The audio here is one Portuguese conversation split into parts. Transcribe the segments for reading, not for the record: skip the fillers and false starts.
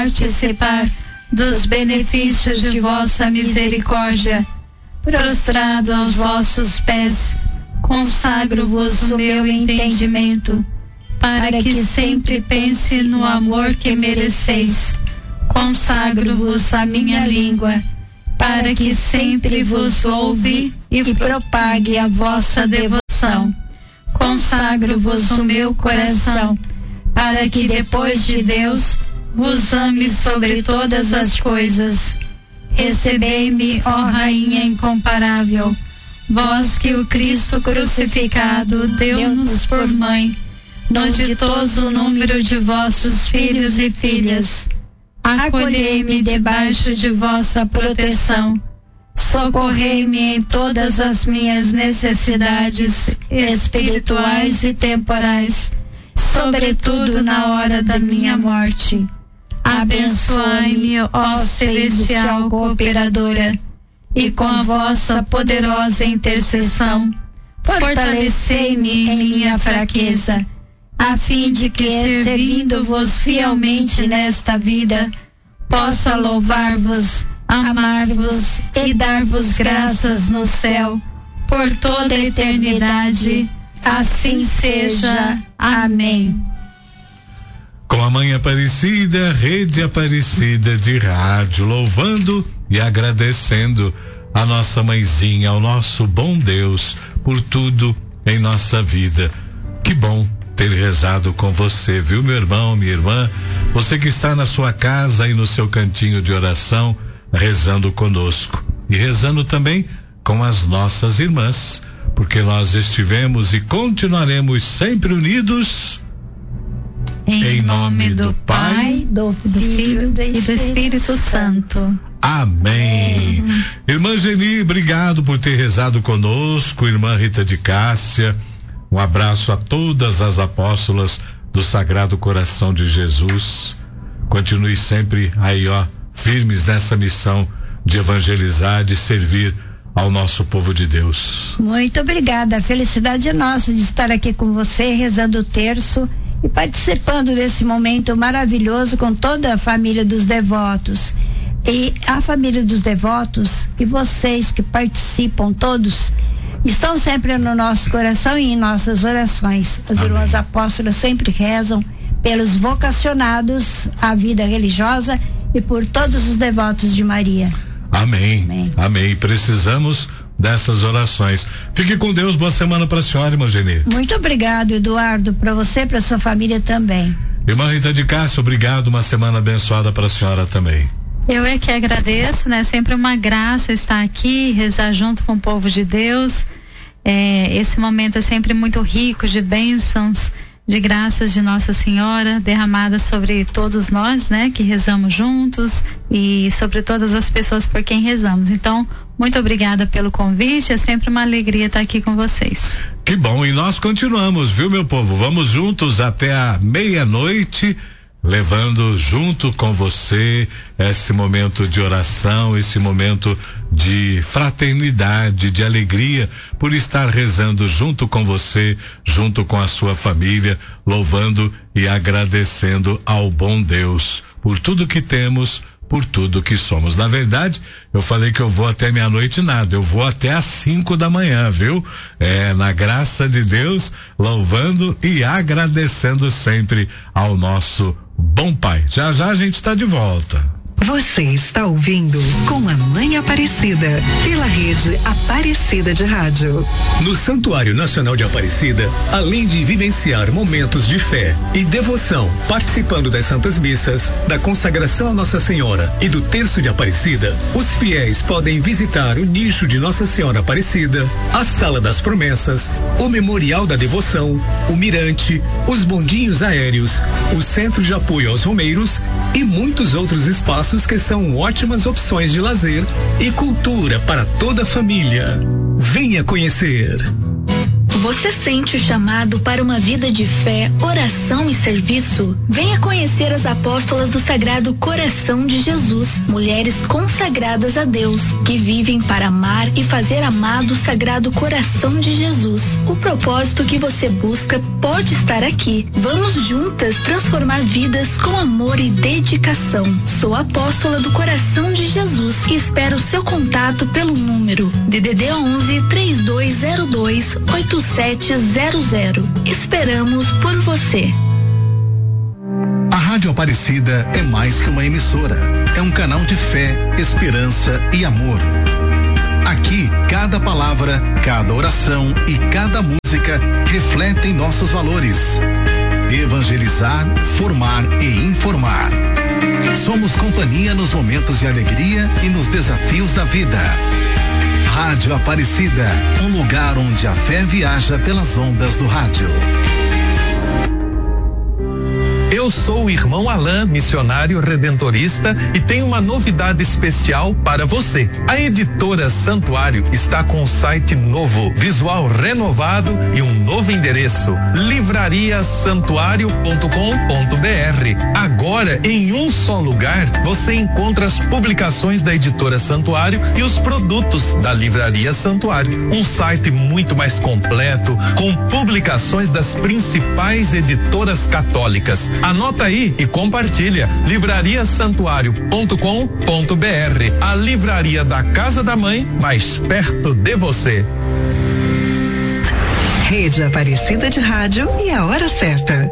participar dos benefícios de vossa misericórdia. Prostrado aos vossos pés, consagro-vos o meu entendimento, para que sempre pense no amor que mereceis. Consagro-vos a minha língua, para que sempre vos louve e propague a vossa devoção. Consagro-vos o meu coração, para que depois de Deus vos ame sobre todas as coisas. Recebei-me, ó Rainha incomparável, vós que o Cristo crucificado deu-nos por mãe, no ditoso número de vossos filhos e filhas. Acolhei-me debaixo de vossa proteção. Socorrei-me em todas as minhas necessidades espirituais e temporais, sobretudo na hora da minha morte. Abençoai-me, ó celestial cooperadora, e com a vossa poderosa intercessão, fortalecei-me em minha fraqueza, a fim de que, servindo-vos fielmente nesta vida, possa louvar-vos, amar-vos e dar-vos graças no céu, por toda a eternidade. Assim seja. Amém. Com a Mãe Aparecida, Rede Aparecida de Rádio, louvando e agradecendo a nossa mãezinha, ao nosso bom Deus, por tudo em nossa vida. Que bom ter rezado com você, viu, meu irmão, minha irmã? Você que está na sua casa e no seu cantinho de oração, rezando conosco. E rezando também com as nossas irmãs, porque nós estivemos e continuaremos sempre unidos. Em nome do Pai, do Filho e do Espírito Santo. Amém. Irmã Geni, obrigado por ter rezado conosco. Irmã Rita de Cássia, um abraço a todas as apóstolas do Sagrado Coração de Jesus. Continue sempre aí, firmes nessa missão de evangelizar, de servir ao nosso povo de Deus. Muito obrigada. A felicidade é nossa de estar aqui com você, rezando o terço e participando desse momento maravilhoso com toda a família dos devotos. E a família dos devotos e vocês que participam todos estão sempre no nosso coração e em nossas orações. As Amém. Irmãs apóstolas sempre rezam pelos vocacionados à vida religiosa e por todos os devotos de Maria. Amém. Amém. Amém. Precisamos dessas orações. Fique com Deus. Boa semana para a senhora, irmã Geni. Muito obrigado, Eduardo, para você e para sua família também. Irmã Rita de Cássia, obrigado. Uma semana abençoada para a senhora também. Eu é que agradeço, né? Sempre uma graça estar aqui, rezar junto com o povo de Deus. Esse momento é sempre muito rico de bênçãos, de graças de Nossa Senhora derramadas sobre todos nós, né? Que rezamos juntos e sobre todas as pessoas por quem rezamos. Então, muito obrigada pelo convite, é sempre uma alegria estar aqui com vocês. Que bom, e nós continuamos, viu, meu povo? Vamos juntos até a meia-noite, levando junto com você esse momento de oração, esse momento de fraternidade, de alegria, por estar rezando junto com você, junto com a sua família, louvando e agradecendo ao bom Deus por tudo que temos, por tudo que somos. Na verdade, eu falei que eu vou até meia-noite nada, eu vou até às 5 da manhã, viu? Na graça de Deus, louvando e agradecendo sempre ao nosso bom Pai. Já já a gente está de volta. Você está ouvindo Com a Mãe Aparecida, pela Rede Aparecida de Rádio. No Santuário Nacional de Aparecida, além de vivenciar momentos de fé e devoção, participando das Santas Missas, da consagração a Nossa Senhora e do Terço de Aparecida, os fiéis podem visitar o nicho de Nossa Senhora Aparecida, a Sala das Promessas, o Memorial da Devoção, o Mirante, os bondinhos aéreos, o Centro de Apoio aos Romeiros e muitos outros espaços que são ótimas opções de lazer e cultura para toda a família. Venha conhecer. Você sente o chamado para uma vida de fé, oração e serviço? Venha conhecer as apóstolas do Sagrado Coração de Jesus, mulheres consagradas a Deus, que vivem para amar e fazer amado o Sagrado Coração de Jesus. O propósito que você busca pode estar aqui. Vamos juntas transformar vidas com amor e dedicação. Sou apóstola do Coração de Jesus e espero seu contato pelo número DDD 11 3202 8700. Esperamos por você. A Rádio Aparecida é mais que uma emissora. É um canal de fé, esperança e amor. Aqui, cada palavra, cada oração e cada música refletem nossos valores. Evangelizar, formar e informar. Somos companhia nos momentos de alegria e nos desafios da vida. Rádio Aparecida, um lugar onde a fé viaja pelas ondas do rádio. Eu sou o irmão Alain, missionário redentorista, e tenho uma novidade especial para você. A editora Santuário está com um site novo, visual renovado e um novo endereço: livrariasantuario.com.br. Agora, em um só lugar, você encontra as publicações da editora Santuário e os produtos da Livraria Santuário. Um site muito mais completo, com publicações das principais editoras católicas. Anota aí e compartilha. livrariasantuario.com.br, a livraria da Casa da Mãe, mais perto de você. Rede Aparecida de Rádio e a hora certa.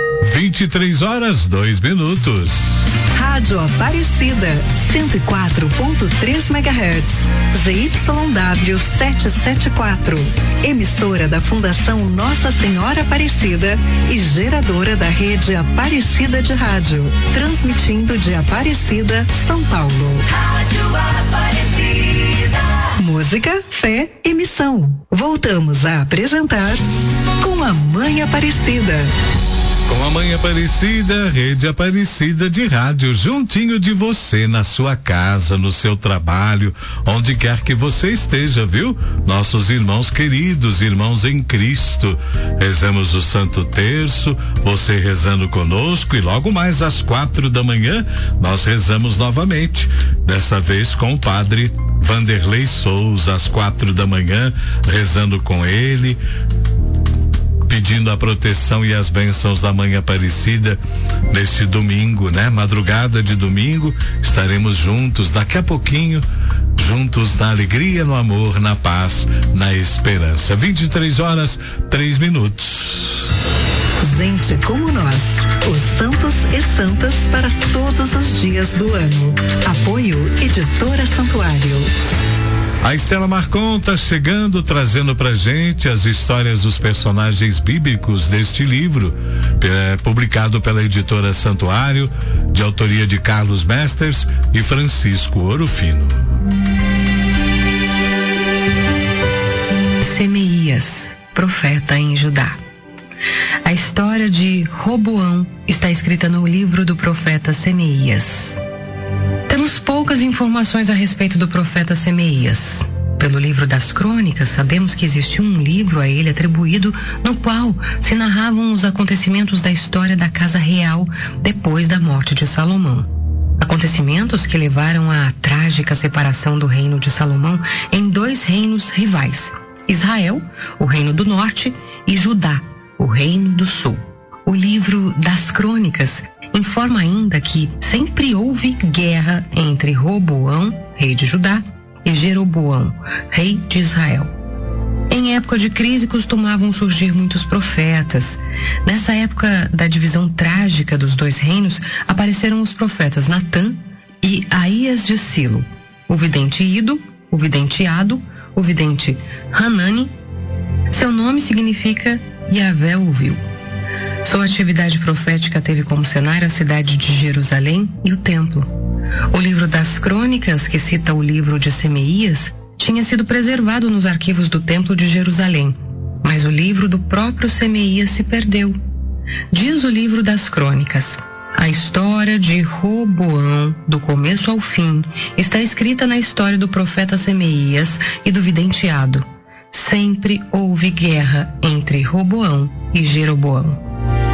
23h02. Rádio Aparecida, 104.3 MHz, ZYW 774, emissora da Fundação Nossa Senhora Aparecida e geradora da Rede Aparecida de Rádio, transmitindo de Aparecida, São Paulo. Rádio Aparecida. Música, fé e missão. Voltamos a apresentar Com a Mãe Aparecida. Com a Mãe Aparecida, Rede Aparecida de Rádio, juntinho de você, na sua casa, no seu trabalho, onde quer que você esteja, viu? Nossos irmãos queridos, irmãos em Cristo, rezamos o Santo Terço, você rezando conosco, e logo mais às 4h nós rezamos novamente, dessa vez com o Padre Vanderlei Souza, às 4h, rezando com ele, pedindo a proteção e as bênçãos da Mãe Aparecida neste domingo, né? Madrugada de domingo, estaremos juntos daqui a pouquinho, juntos na alegria, no amor, na paz, na esperança. 23h03. Gente como nós, os santos e santas para todos os dias do ano. Apoio Editora Santuário. A Estela Marcon tá chegando, trazendo pra gente as histórias dos personagens bíblicos deste livro, publicado pela Editora Santuário, de autoria de Carlos Mesters e Francisco Orofino. Semeías, profeta em Judá. A história de Roboão está escrita no livro do profeta Semeías. Temos poucas informações a respeito do profeta Semeías. Pelo livro das Crônicas, sabemos que existiu um livro a ele atribuído no qual se narravam os acontecimentos da história da Casa Real depois da morte de Salomão. Acontecimentos que levaram à trágica separação do reino de Salomão em dois reinos rivais: Israel, o reino do norte, e Judá, o reino do sul. O livro das Crônicas informa ainda que sempre houve guerra entre Roboão, rei de Judá, e Jeroboão, rei de Israel. Em época de crise costumavam surgir muitos profetas. Nessa época da divisão trágica dos dois reinos, apareceram os profetas Natã e Aías de Silo, o vidente Ido, o vidente Ado, o vidente Hanani. Seu nome significa Yahvé ouviu. Sua atividade profética teve como cenário a cidade de Jerusalém e o templo. O livro das Crônicas, que cita o livro de Semeías, tinha sido preservado nos arquivos do templo de Jerusalém, mas o livro do próprio Semeías se perdeu. Diz o livro das Crônicas: a história de Roboão, do começo ao fim, está escrita na história do profeta Semeías e do vidente Ado. sempre houve guerra entre Roboão e Jeroboão.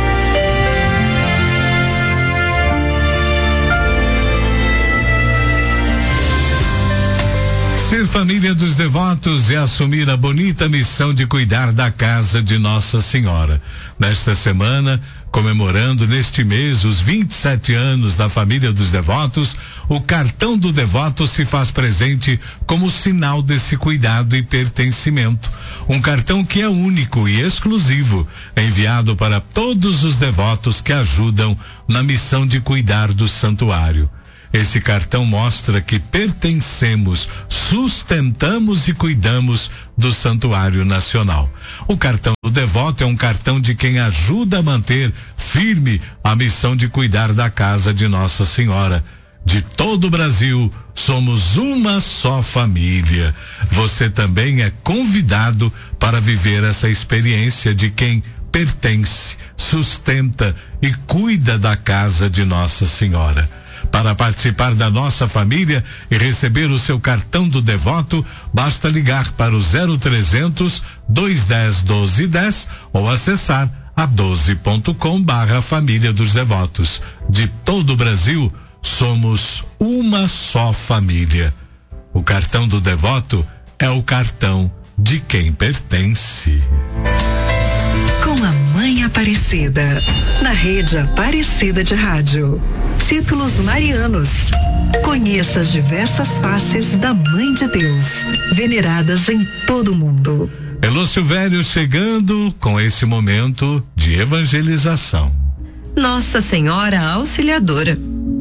Ser família dos devotos é assumir a bonita missão de cuidar da casa de Nossa Senhora. Nesta semana, comemorando neste mês os 27 anos da família dos devotos, o cartão do devoto se faz presente como sinal desse cuidado e pertencimento. Um cartão que é único e exclusivo, enviado para todos os devotos que ajudam na missão de cuidar do santuário. Esse cartão mostra que pertencemos, sustentamos e cuidamos do Santuário Nacional. O cartão do devoto é um cartão de quem ajuda a manter firme a missão de cuidar da casa de Nossa Senhora. De todo o Brasil, somos uma só família. Você também é convidado para viver essa experiência de quem pertence, sustenta e cuida da casa de Nossa Senhora. Para participar da nossa família e receber o seu cartão do devoto, basta ligar para o 0300 210 1210 ou acessar a 12.com/família dos devotos. De todo o Brasil, somos uma só família. O cartão do devoto é o cartão de quem pertence. Com a Mãe Aparecida, na rede Aparecida de Rádio. Títulos marianos. Conheça as diversas faces da Mãe de Deus, veneradas em todo o mundo. Elô Silvério chegando com esse momento de evangelização. Nossa Senhora Auxiliadora.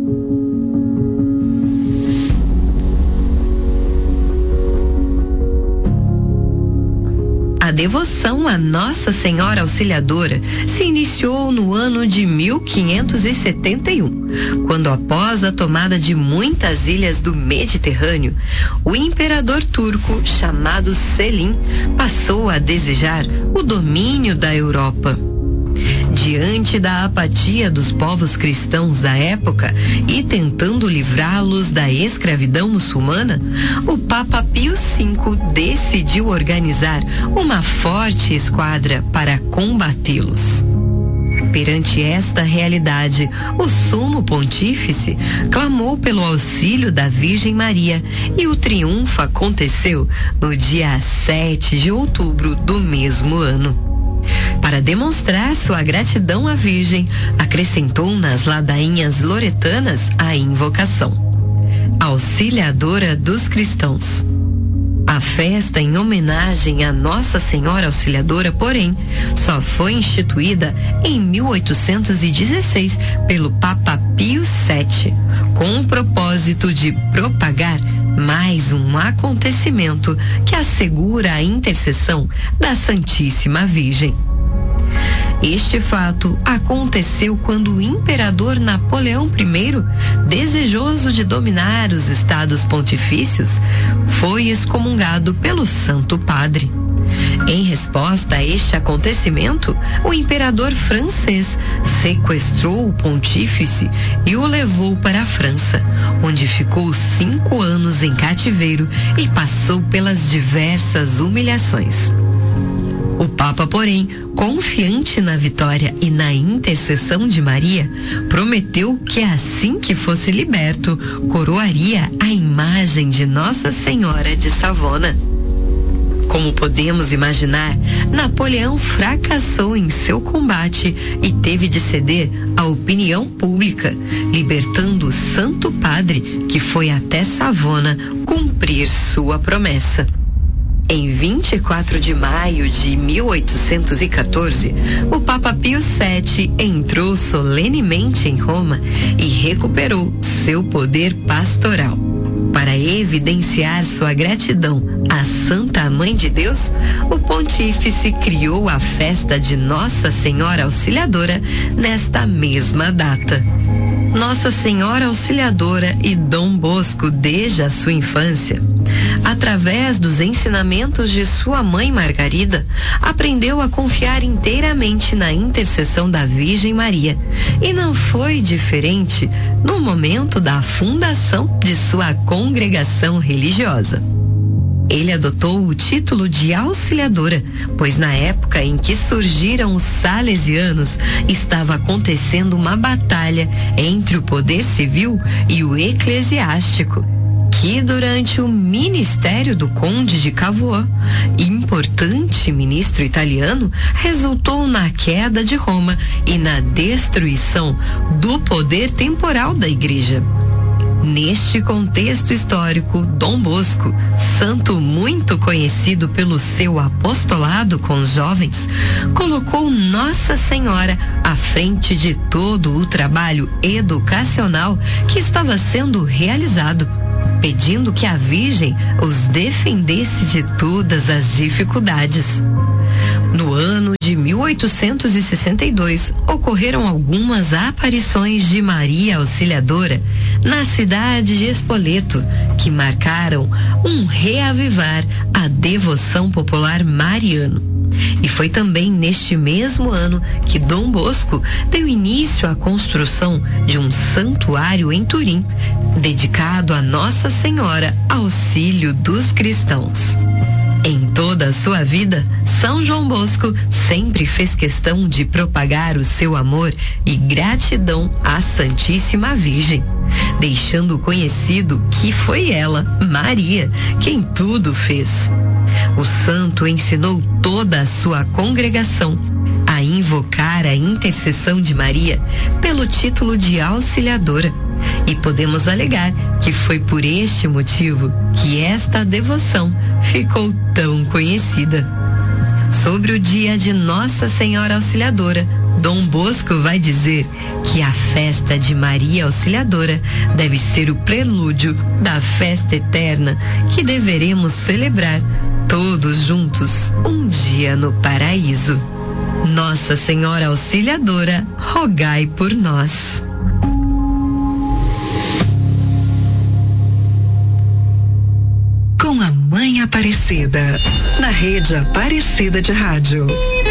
A devoção a Nossa Senhora Auxiliadora se iniciou no ano de 1571, quando, após a tomada de muitas ilhas do Mediterrâneo, o imperador turco, chamado Selim, passou a desejar o domínio da Europa. Diante da apatia dos povos cristãos da época e tentando livrá-los da escravidão muçulmana, o Papa Pio V decidiu organizar uma forte esquadra para combatê-los. Perante esta realidade, o Sumo Pontífice clamou pelo auxílio da Virgem Maria e o triunfo aconteceu no dia 7 de outubro do mesmo ano. Para demonstrar sua gratidão à Virgem, acrescentou nas ladainhas loretanas a invocação: Auxiliadora dos cristãos. A festa em homenagem a Nossa Senhora Auxiliadora, porém, só foi instituída em 1816 pelo Papa Pio VII, com o propósito de propagar mais um acontecimento que assegura a intercessão da Santíssima Virgem. Este fato aconteceu quando o imperador Napoleão I, desejoso de dominar os estados pontifícios, foi excomungado pelo Santo Padre. Em resposta a este acontecimento, o imperador francês sequestrou o pontífice e o levou para a França, onde ficou 5 anos em cativeiro e passou pelas diversas humilhações. O Papa, porém, confiante na vitória e na intercessão de Maria, prometeu que assim que fosse liberto, coroaria a imagem de Nossa Senhora de Savona. Como podemos imaginar, Napoleão fracassou em seu combate e teve de ceder à opinião pública, libertando o Santo Padre, que foi até Savona cumprir sua promessa. Em 24 de maio de 1814, o Papa Pio VII entrou solenemente em Roma e recuperou seu poder pastoral. Para evidenciar sua gratidão à Santa Mãe de Deus, o pontífice criou a festa de Nossa Senhora Auxiliadora nesta mesma data. Nossa Senhora Auxiliadora e Dom Bosco, desde a sua infância, através dos ensinamentos de sua mãe Margarida, aprendeu a confiar inteiramente na intercessão da Virgem Maria, e não foi diferente no momento da fundação de sua congregação religiosa. Ele adotou o título de auxiliadora, pois na época em que surgiram os salesianos, estava acontecendo uma batalha entre o poder civil e o eclesiástico, que durante o ministério do Conde de Cavour, importante ministro italiano, resultou na queda de Roma e na destruição do poder temporal da Igreja. Neste contexto histórico, Dom Bosco, santo muito conhecido pelo seu apostolado com os jovens, colocou Nossa Senhora à frente de todo o trabalho educacional que estava sendo realizado, pedindo que a Virgem os defendesse de todas as dificuldades. No ano de 1862, ocorreram algumas aparições de Maria Auxiliadora na cidade de Spoleto, que marcaram um reavivar à devoção popular mariano. E foi também neste mesmo ano que Dom Bosco deu início à construção de um santuário em Turim, dedicado a Nossa Senhora Auxílio dos Cristãos. Em toda a sua vida, São João Bosco sempre fez questão de propagar o seu amor e gratidão à Santíssima Virgem, deixando conhecido que foi ela, Maria, quem tudo fez. O santo ensinou toda a sua congregação a invocar a intercessão de Maria pelo título de auxiliadora, e podemos alegar que foi por este motivo que esta devoção ficou tão conhecida. Sobre o dia de Nossa Senhora Auxiliadora, Dom Bosco vai dizer que a festa de Maria Auxiliadora deve ser o prelúdio da festa eterna que deveremos celebrar todos juntos um dia no paraíso. Nossa Senhora Auxiliadora, rogai por nós. Com a Mãe Aparecida, na Rede Aparecida de Rádio.